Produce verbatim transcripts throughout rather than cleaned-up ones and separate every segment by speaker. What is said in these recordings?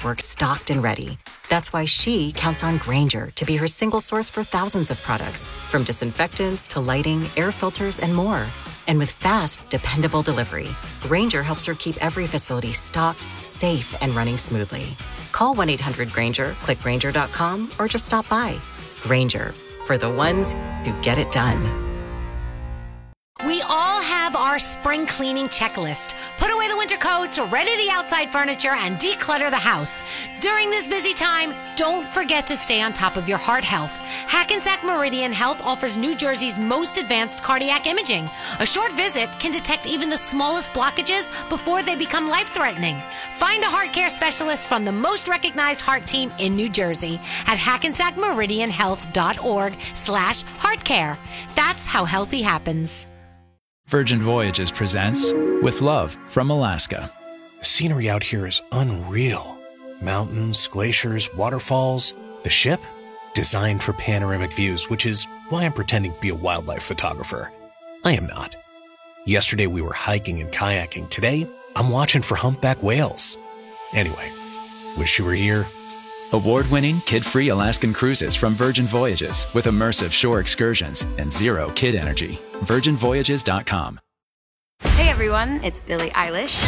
Speaker 1: network stocked and ready. That's why she counts on Grainger to be her single source for thousands of products, from disinfectants to lighting, air filters, and more. And with fast, dependable delivery, Grainger helps her keep every facility stocked, safe, and running smoothly. Call one eight hundred Grainger, click Grainger dot com, or just stop by. Grainger, for the ones who get it done.
Speaker 2: We all have our spring cleaning checklist. Put away the winter coats, ready the outside furniture, and declutter the house. During this busy time, don't forget to stay on top of your heart health. Hackensack Meridian Health offers New Jersey's most advanced cardiac imaging. A short visit can detect even the smallest blockages before they become life-threatening. Find a heart care specialist from the most recognized heart team in New Jersey at hackensack meridian health dot org slash heart care. That's how healthy happens.
Speaker 3: Virgin Voyages presents With Love from Alaska.
Speaker 4: The scenery out here is unreal. Mountains, glaciers, waterfalls. The ship? Designed for panoramic views, which is why I'm pretending to be a wildlife photographer. I am not. Yesterday we were hiking and kayaking. Today, I'm watching for humpback whales. Anyway, wish you were here.
Speaker 3: Award-winning, kid-free Alaskan cruises from Virgin Voyages with immersive shore excursions and zero kid energy. virgin voyages dot com.
Speaker 5: Hey everyone, it's Billie Eilish.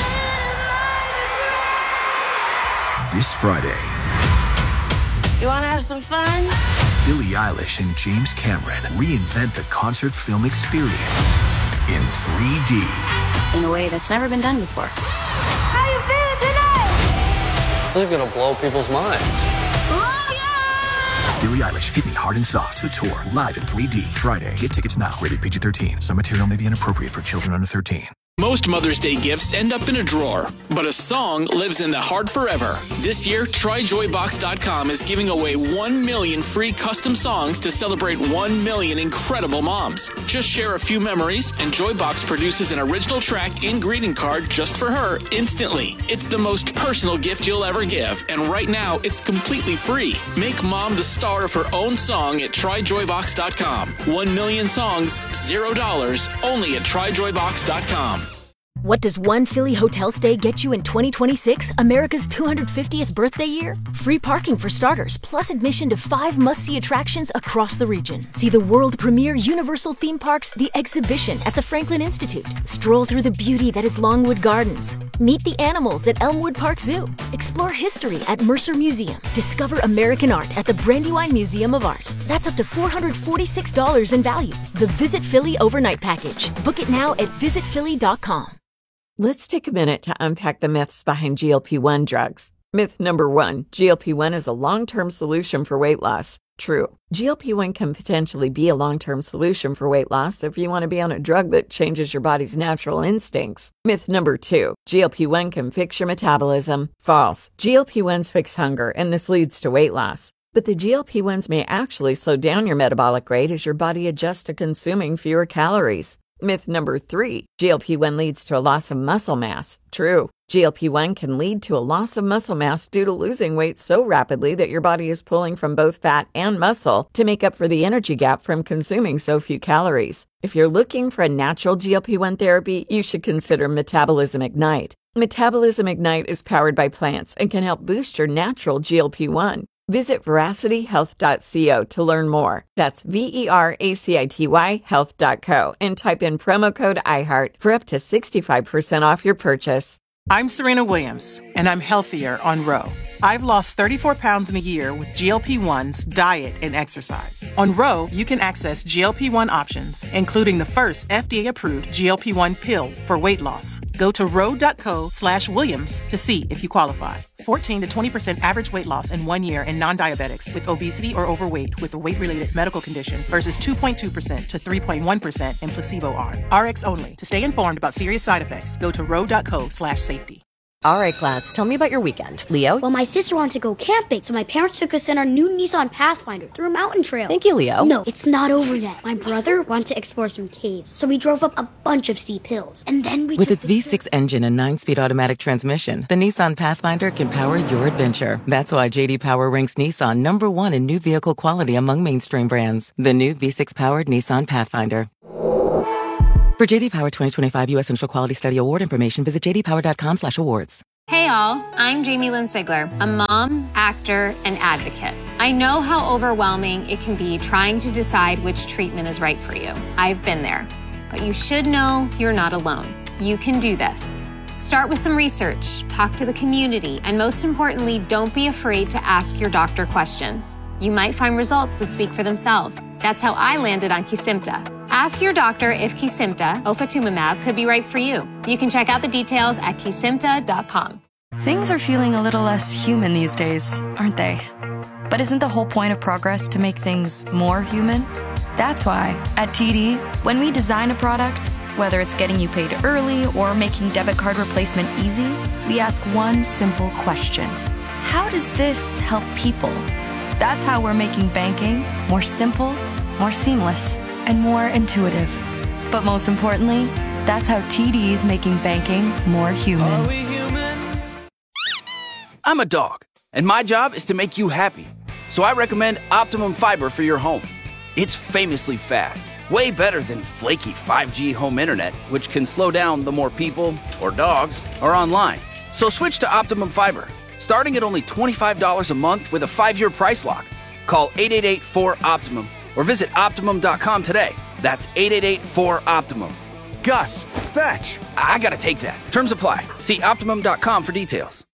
Speaker 6: This Friday,
Speaker 5: You wanna have some fun?
Speaker 6: Billie Eilish and James Cameron reinvent the concert film experience in three D.
Speaker 5: In a way that's never been done before.
Speaker 7: How you feeling tonight?
Speaker 8: This is gonna blow people's minds.
Speaker 7: Oh, yeah!
Speaker 6: Billie Eilish, Hit Me Hard and Soft, the tour, live in three D, Friday. Get tickets now, rated P G thirteen. Some material may be inappropriate for children under thirteen.
Speaker 9: Most Mother's Day gifts end up in a drawer, but a song lives in the heart forever. This year, try joy box dot com is giving away one million free custom songs to celebrate one million incredible moms. Just share a few memories, and Joybox produces an original track and greeting card just for her instantly. It's the most personal gift you'll ever give, and right now, it's completely free. Make mom the star of her own song at try joy box dot com. One million songs, zero dollars, only at try joy box dot com.
Speaker 10: What does one Philly hotel stay get you in twenty twenty-six, America's two hundred fiftieth birthday year? Free parking for starters, plus admission to five must-see attractions across the region. See the world premiere Universal Theme Parks The Exhibition at the Franklin Institute. Stroll through the beauty that is Longwood Gardens. Meet the animals at Elmwood Park Zoo. Explore history at Mercer Museum. Discover American art at the Brandywine Museum of Art. That's up to four hundred forty-six dollars in value. The Visit Philly Overnight Package. Book it now at visit philly dot com.
Speaker 11: Let's take a minute to unpack the myths behind G L P one drugs. Myth number one, G L P one is a long-term solution for weight loss. True. G L P one can potentially be a long-term solution for weight loss if you want to be on a drug that changes your body's natural instincts. Myth number two, G L P one can fix your metabolism. False. G L P ones fix hunger, and this leads to weight loss. But the G L P ones may actually slow down your metabolic rate as your body adjusts to consuming fewer calories. Myth number three, G L P one leads to a loss of muscle mass. True. G L P one can lead to a loss of muscle mass due to losing weight so rapidly that your body is pulling from both fat and muscle to make up for the energy gap from consuming so few calories. If you're looking for a natural G L P one therapy, you should consider Metabolism Ignite. Metabolism Ignite is powered by plants and can help boost your natural G L P one. Visit veracity health dot co to learn more. That's V E R A C I T Y health dot co and type in promo code iHeart for up to sixty-five percent off your purchase.
Speaker 12: I'm Serena Williams, and I'm healthier on Ro. I've lost thirty-four pounds in a year with G L P ones, diet, and exercise. On Ro, you can access G L P one options, including the first F D A-approved G L P one pill for weight loss. Go to ro.co slash Williams to see if you qualify. fourteen to twenty percent average weight loss in one year in non-diabetics with obesity or overweight with a weight-related medical condition versus two point two percent to three point one percent in placebo arm. R X only. To stay informed about serious side effects, go to ro.co slash safety.
Speaker 13: All right, class, tell me about your weekend. Leo?
Speaker 14: Well, my sister wanted to go camping, so my parents took us in our new Nissan Pathfinder through a mountain trail.
Speaker 13: Thank you, Leo.
Speaker 14: No, it's not over yet. My brother wanted to explore some caves, so we drove up a bunch of steep hills. And then we
Speaker 15: With its V six engine and nine-speed automatic transmission, the Nissan Pathfinder can power your adventure. That's why J D Power ranks Nissan number one in new vehicle quality among mainstream brands. The new V six-powered Nissan Pathfinder. For J D Power twenty twenty-five U S Initial Quality Study Award information, visit j d power dot com slash awards.
Speaker 16: Hey all, I'm Jamie Lynn Sigler, a mom, actor, and advocate. I know how overwhelming it can be trying to decide which treatment is right for you. I've been there. But you should know you're not alone. You can do this. Start with some research, talk to the community, and most importantly, don't be afraid to ask your doctor questions. You might find results that speak for themselves. That's how I landed on Kesimpta. Ask your doctor if Kesimpta, ofatumumab, could be right for you. You can check out the details at kesimpta dot com.
Speaker 17: Things are feeling a little less human these days, aren't they? But isn't the whole point of progress to make things more human? That's why, at T D, when we design a product, whether it's getting you paid early or making debit card replacement easy, we ask one simple question. How does this help people? That's how we're making banking more simple, more seamless, and more intuitive. But most importantly, that's how T D is making banking more human.
Speaker 18: Are we human? I'm a dog, and my job is to make you happy. So I recommend Optimum Fiber for your home. It's famously fast, way better than flaky five G home internet, which can slow down the more people, or dogs, are online. So switch to Optimum Fiber, starting at only twenty-five dollars a month with a five-year price lock. Call eight eight eight, four, OPTIMUM or visit Optimum dot com today. That's eight eight eight, four, OPTIMUM. Gus, fetch! I gotta take that. Terms apply. See Optimum dot com for details.